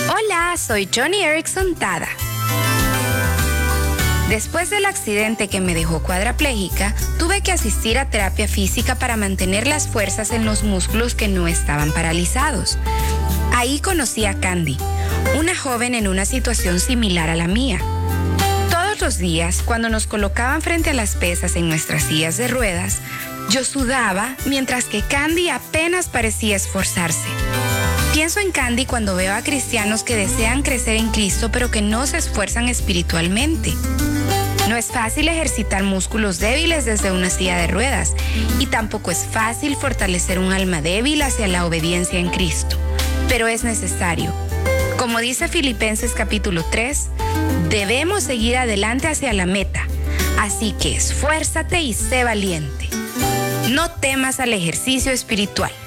Hola, soy Johnny Erickson Tada. Después del accidente que me dejó cuadraplégica, tuve que asistir a terapia física para mantener las fuerzas en los músculos que no estaban paralizados. Ahí conocí a Candy, una joven en una situación similar a la mía. Todos los días, cuando nos colocaban frente a las pesas en nuestras sillas de ruedas, yo sudaba mientras que Candy apenas parecía esforzarse. Pienso en Candy cuando veo a cristianos que desean crecer en Cristo pero que no se esfuerzan espiritualmente. No es fácil ejercitar músculos débiles desde una silla de ruedas y tampoco es fácil fortalecer un alma débil hacia la obediencia en Cristo, pero es necesario. Como dice Filipenses capítulo 3, debemos seguir adelante hacia la meta, así que esfuérzate y sé valiente. No temas al ejercicio espiritual.